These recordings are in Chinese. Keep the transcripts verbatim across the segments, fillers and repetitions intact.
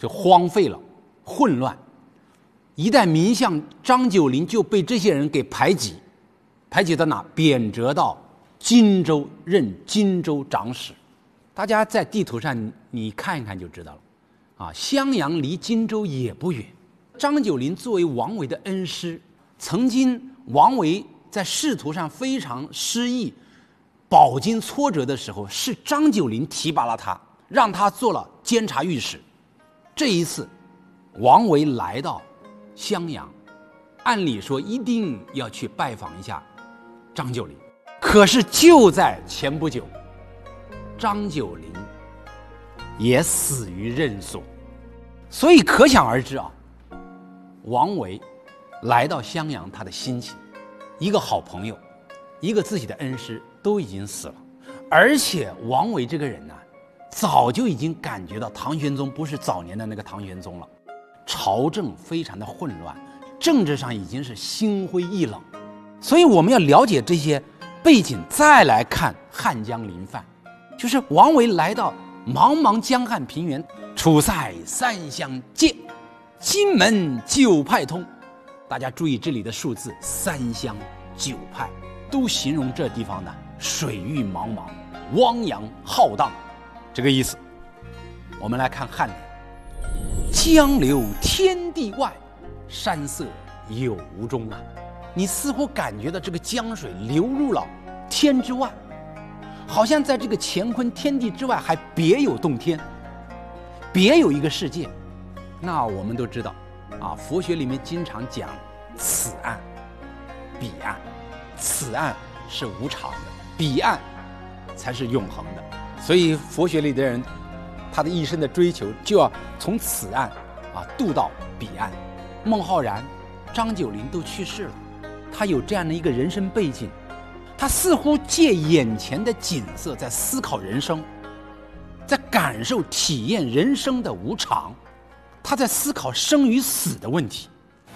就荒废了，混乱。一代名相张九龄就被这些人给排挤，排挤到哪？贬谪到荆州任荆州长史。大家在地图上你看一看就知道了，啊，襄阳离荆州也不远。张九龄作为王维的恩师，曾经王维在仕途上非常失意、饱经挫折的时候，是张九龄提拔了他，让他做了监察御史。这一次，王维来到襄阳，按理说一定要去拜访一下张九龄，可是就在前不久，张九龄也死于任所，所以可想而知啊，王维来到襄阳他的心情，一个好朋友，一个自己的恩师都已经死了，而且王维这个人呢、啊，早就已经感觉到唐玄宗不是早年的那个唐玄宗了，朝政非常的混乱，政治上已经是心灰意冷，所以我们要了解这些背景，再来看汉江临泛，就是王维来到茫茫江汉平原，楚塞三湘界，荆门九派通。大家注意这里的数字，三湘九派都形容这地方的水域茫茫，汪洋浩荡，这个意思。我们来看颔联：江流天地外，山色有无中啊。你似乎感觉到这个江水流入了天之外，好像在这个乾坤天地之外还别有洞天，别有一个世界。那我们都知道啊，佛学里面经常讲此岸彼岸，此岸是无常的，彼岸才是永恒的。所以佛学里的人，他的一生的追求就要从此岸啊渡到彼岸。孟浩然、张九龄都去世了，他有这样的一个人生背景，他似乎借眼前的景色在思考人生，在感受体验人生的无常，他在思考生与死的问题。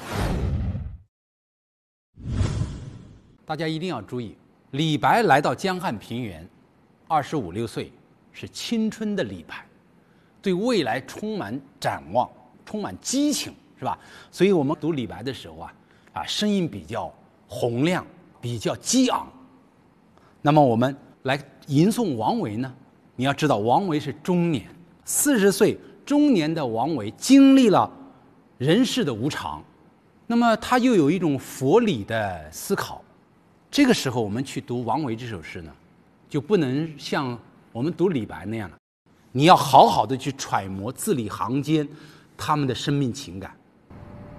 大家一定要注意，李白来到江汉平原，二十五六岁，是青春的李白，对未来充满展望，充满激情，是吧？所以我们读李白的时候啊，啊，声音比较洪亮，比较激昂。那么我们来吟诵王维呢，你要知道，王维是中年，四十岁中年的王维经历了人世的无常，那么他又有一种佛理的思考。这个时候我们去读王维这首诗呢，就不能像我们读李白那样了，你要好好的去揣摩字里行间他们的生命情感。